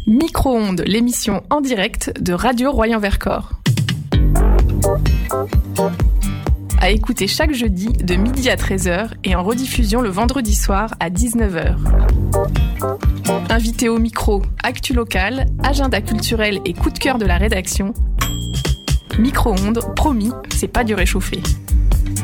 Micro-ondes, l'émission en direct de Radio Royan-Vercors. À écouter chaque jeudi de midi à 13h et en rediffusion le vendredi soir à 19h. Invité au micro, actu locale, agenda culturel et coup de cœur de la rédaction. Micro-ondes, promis, c'est pas du réchauffé.